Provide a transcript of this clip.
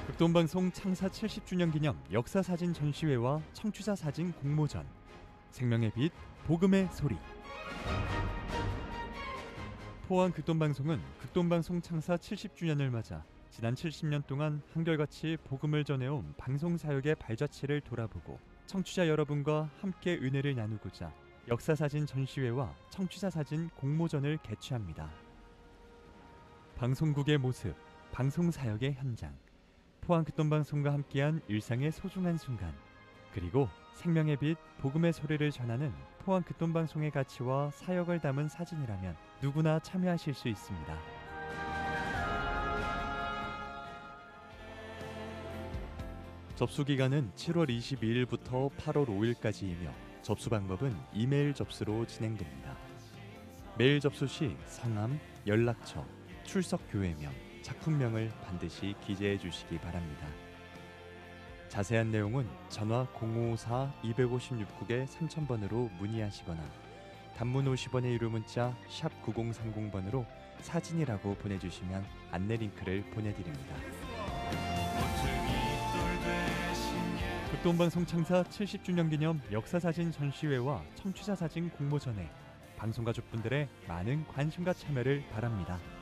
극동방송 창사 70주년 기념 역사사진 전시회와 청취자 사진 공모전, 생명의 빛, 복음의 소리. 포항 극동방송은 극동방송 창사 70주년을 맞아 지난 70년 동안 한결같이 복음을 전해온 방송사역의 발자취를 돌아보고 청취자 여러분과 함께 은혜를 나누고자 역사사진 전시회와 청취자사진 공모전을 개최합니다. 방송국의 모습, 방송사역의 현장, 포항 극동방송과 함께한 일상의 소중한 순간, 그리고 생명의 빛, 복음의 소리를 전하는 포항 극동방송의 가치와 사역을 담은 사진이라면 누구나 참여하실 수 있습니다. 접수 기간은 7월 22일부터 8월 5일까지이며 접수 방법은 이메일 접수로 진행됩니다. 메일 접수 시 성함, 연락처, 출석 교회명, 작품명을 반드시 기재해 주시기 바랍니다. 자세한 내용은 전화 054-256국에 3000번으로 문의하시거나 단문 50원의 유료 문자 샵 9030번으로 사진이라고 보내주시면 안내 링크를 보내드립니다. 극동방송 창사 70주년 기념 역사사진 전시회와 청취자사진 공모전에 방송가족분들의 많은 관심과 참여를 바랍니다.